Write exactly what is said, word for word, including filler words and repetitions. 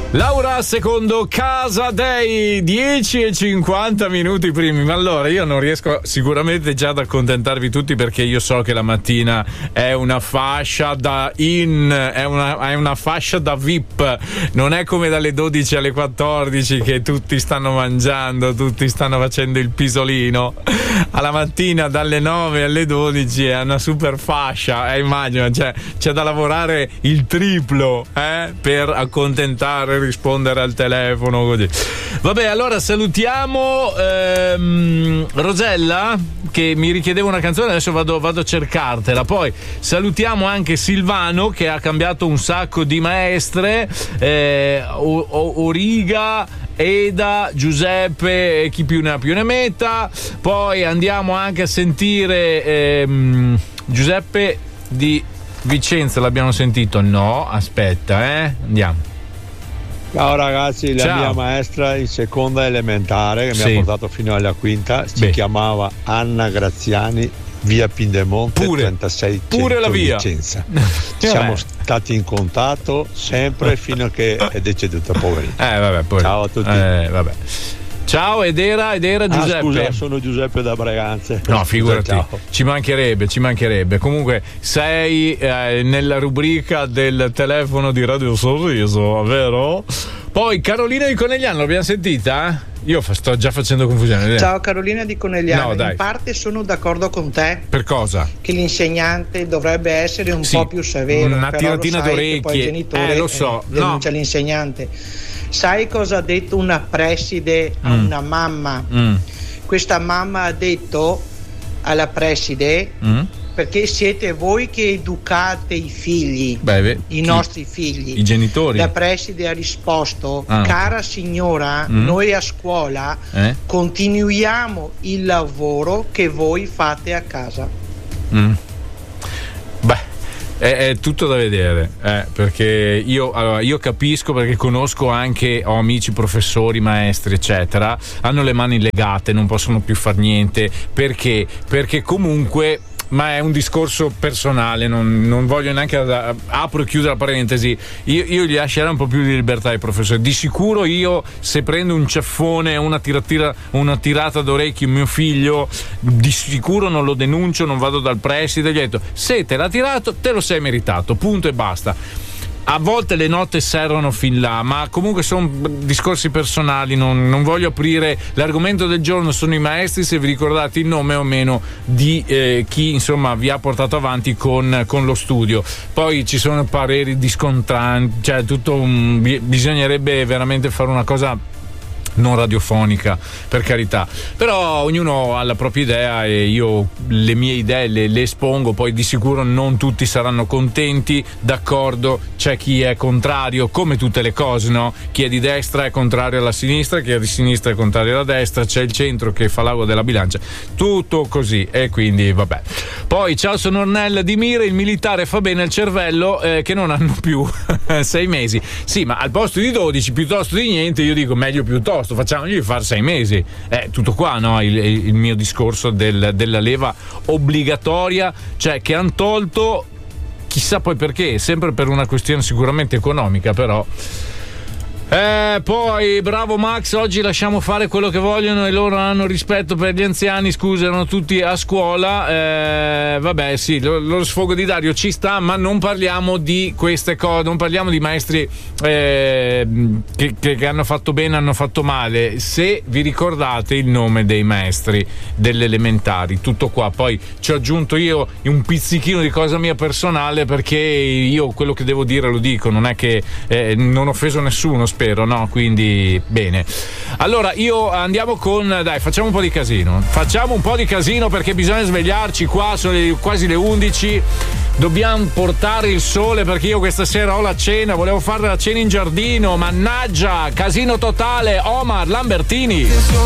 Laura secondo Casa Dei, dieci e cinquanta minuti primi. Ma allora io non riesco sicuramente già ad accontentarvi tutti, perché io so che la mattina è una fascia da in, è una, è una fascia da V I P, non è come dalle dodici alle quattordici che tutti stanno mangiando, tutti stanno facendo il pisolino. Alla mattina dalle nove alle dodici è una super fascia, eh, immagino, cioè, c'è da lavorare il triplo eh, per accontentare, rispondere al telefono così. Vabbè, allora salutiamo ehm, Rosella che mi richiedeva una canzone, adesso vado, vado a cercartela. Poi salutiamo anche Silvano che ha cambiato un sacco di maestre, eh, o, o, Origa, Eda, Giuseppe e chi più ne ha più ne metta. Poi andiamo anche a sentire ehm, Giuseppe di Vicenza, l'abbiamo sentito? No, aspetta, eh, andiamo. Ciao ragazzi, la Ciao. mia maestra in seconda elementare che Sì. mi ha portato fino alla quinta si Beh. chiamava Anna Graziani, via Pindemonte Pure. trentasei Pure la via. Vicenza. Eh. Siamo stati in contatto sempre fino a che è deceduta, poverina. Eh vabbè, poi. Ciao a tutti. Eh, vabbè. Ciao, ed era, ed era Giuseppe. Ah, scusa, sono Giuseppe da Breganze. No, figurati, Ciao. ci mancherebbe, ci mancherebbe. Comunque sei eh, nella rubrica del telefono di Radio Sorriso, vero? Poi Carolina di Conegliano, l'abbiamo sentita? Io fa- sto già facendo confusione. Ciao Carolina di Conegliano, No, dai. in parte sono d'accordo con te Per cosa? che l'insegnante dovrebbe essere un Sì, po' più severo, una però tiratina lo sai che d'orecchie. poi il genitore Eh, lo so, eh, denuncia l'insegnante. Sai cosa ha detto una preside a Mm. una mamma? Mm. Questa mamma ha detto alla preside: Mm. perché siete voi che educate i figli, Beh, beh, i chi? nostri figli. I genitori? La preside ha risposto: Ah. cara signora, Mm. noi a scuola Eh? continuiamo il lavoro che voi fate a casa. Mm. Beh, è, è tutto da vedere, eh, perché io, allora, io capisco, perché conosco anche, ho amici professori, maestri eccetera, hanno le mani legate, non possono più far niente, perché? Perché comunque, ma è un discorso personale, non, non voglio neanche da, apro e chiudo la parentesi, io, io gli lascerei un po' più di libertà ai professori. Di sicuro io, se prendo un ceffone, una tiratina, una tirata d'orecchio mio figlio, di sicuro non lo denuncio, non vado dal preside, gli ho detto: se te l'ha tirato te lo sei meritato, punto e basta. A volte le note servono fin là, ma comunque sono discorsi personali, non, non voglio aprire. L'argomento del giorno sono i maestri, se vi ricordate il nome o meno di eh, chi insomma vi ha portato avanti con, con lo studio. Poi ci sono pareri discontranti, cioè tutto un, bisognerebbe veramente fare una cosa non radiofonica, per carità, però ognuno ha la propria idea e io le mie idee le, le espongo. Poi di sicuro non tutti saranno contenti, d'accordo, c'è chi è contrario, come tutte le cose, no? Chi è di destra è contrario alla sinistra, chi è di sinistra è contrario alla destra, c'è il centro che fa l'ago della bilancia, tutto così, e quindi vabbè. Poi ciao, sono Ornella di Mira, il militare fa bene al cervello, eh, che non hanno più sei mesi. Sì, ma al posto di dodici piuttosto di niente, io dico meglio piuttosto, facciamogli fare sei mesi. È tutto qua, no? Il, il mio discorso del, della leva obbligatoria, cioè che hanno tolto, chissà poi perché, sempre per una questione sicuramente economica, però. Eh, poi bravo Max, oggi lasciamo fare quello che vogliono e loro hanno rispetto per gli anziani. Scusa, erano tutti a scuola. Eh, vabbè, sì, lo, lo sfogo di Dario ci sta, ma non parliamo di queste cose, non parliamo di maestri eh, che, che, che hanno fatto bene, hanno fatto male. Se vi ricordate il nome dei maestri delle elementari, tutto qua. Poi ci ho aggiunto io un pizzichino di cosa mia personale, perché io quello che devo dire lo dico, non è che eh, non ho offeso nessuno, spero, no? Quindi bene. Allora io andiamo con, dai, facciamo un po' di casino. Facciamo un po' di casino perché bisogna svegliarci qua, sono le, quasi le undici. Dobbiamo portare il sole perché io questa sera ho la cena, volevo fare la cena in giardino, mannaggia, casino totale. Omar Lambertini.